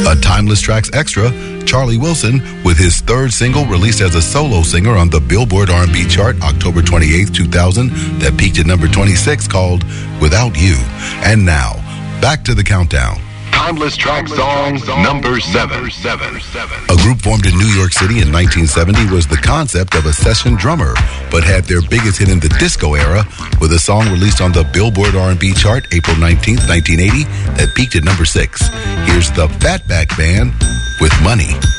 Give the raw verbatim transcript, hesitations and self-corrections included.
A Timeless Tracks Extra, Charlie Wilson, with his third single released as a solo singer on the Billboard R and B chart October twenty-eighth, two thousand, that peaked at number twenty-six, called Without You. And now, back to the countdown. Timeless Track Song number seven. A group formed in New York City in nineteen seventy was the concept of a session drummer, but had their biggest hit in the disco era with a song released on the Billboard R and B chart April nineteenth, nineteen eighty, that peaked at number six. Here's the Fatback Band with Money.